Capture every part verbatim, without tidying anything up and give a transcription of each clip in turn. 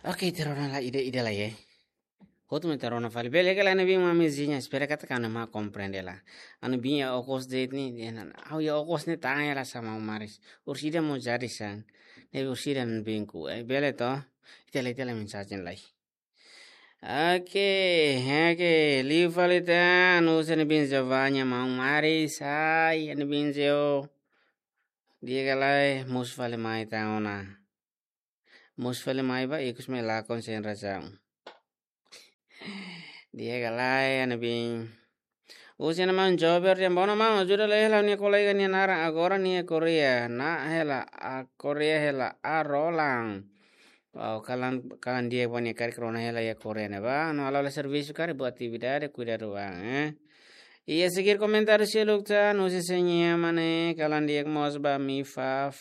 Ok, terona la ide ide la ye. Hotu me terona fali bele kala na bing mami zinya espera kata kana ma comprende la. Anu binya okos det ni dena. Au ya okos ni tanya la sama umaris. Ursida mo jadi sang. Ne ursida nan bingku. Eh bele to. Itala itala mensajen lai. Oke, oke, liu fali tan usen bin zavanya ma umaris. Hai, anu bin zeo. Dia kalai mus fali mai taona. Mus fali mai ba ikus me lakon sen rasang. Dia kalai anu bin. Usia man jober yang bono man juda le hela ni kolega ni nara agora ni Korea na hela a Korea hela a rolang. Wow, kalan kalan dia punya kari corona hela ya Korea ne ba no ala la serviço kari buat atividade cuidar uang eh. Iya seguir comentar si lukta no se señia mane kalan dia mos ba mi faf.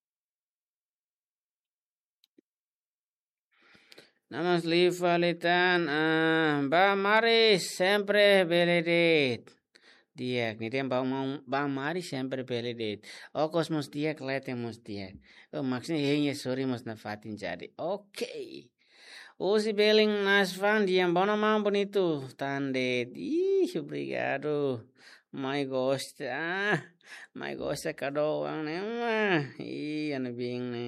Namas li falitan ah ba mari sempre beledet. Dia, ni dia bang mau bang mari sempre beledet. Oh kosmos dia kelihatan mos dia. Oh maksudnya hanya sorry mos na fatin jadi. Oke. Oh si beling nas fan dia bono mau bonito tandet. Ih, obrigado. My ghost. Ah, my ghost kado ang nema. Ih, ano bing ne.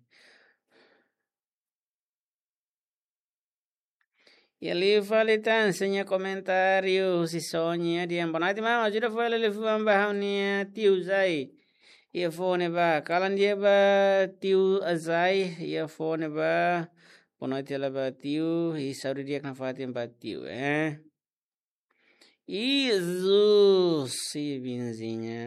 Y ali falitan enseña comentario si sonia dia bonati mama juda foi le fuan ba haunia tiu zai. Ia fone ba kalan dia ba tiu azai ia fone ba bonati la ba tiu i saudi dia kan fatin ba tiu eh. Jesus si vinzinha.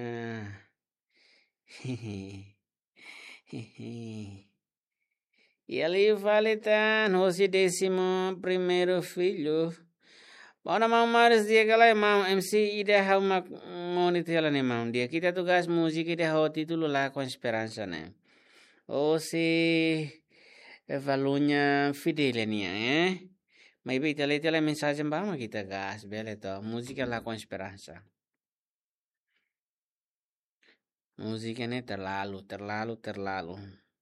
E ali falitan hoje décimo primeiro filho. Bona mau maris dia kalai mau M C ida hau mak monitela ne mau dia kita tugas musik ida hau título la con esperanza ne. O si valunya fidele nia eh. Mai be tele tele mensagem bama kita gas bele to música la con esperanza. Música ne terlalu terlalu terlalu.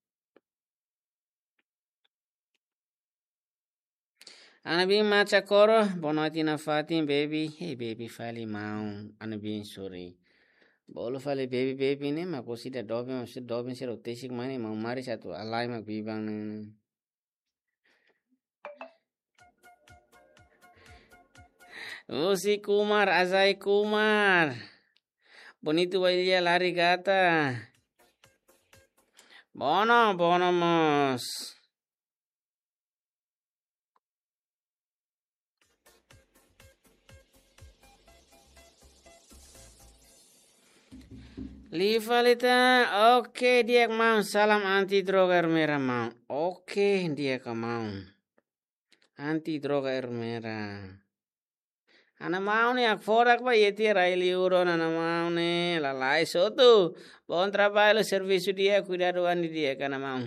Ana bin macha koro bonati na fatin baby hey baby fali mau ana bin sorry bolo fali baby baby ne ma kosi da dobe ma se dobe se rotesik mane ma mari satu alai ma bibang ne Usi Kumar Azai Kumar bonito bailia lari gata bono bono mos Livalita, oke dia mau salam anti droga merah mau. Oke dia ke mau. Anti droga merah. Ana mau nih ak forak ba yeti raili uro ana mau nih lalai soto. Bon trabalho serviço dia cuidado andi dia kana mau.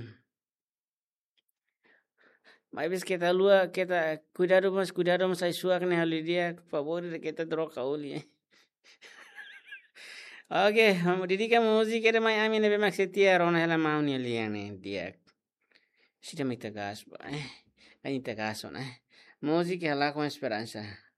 Mas kita lua kita cuidado mas cuidado mas ai suak nih hali dia favor kita droga uli. Oke, didika musik ada mai amin nebe maksetia rona hela mau ni liane dia. Sida mita gas ba. Eh, ani ta gas on eh. Musik hela con esperanza.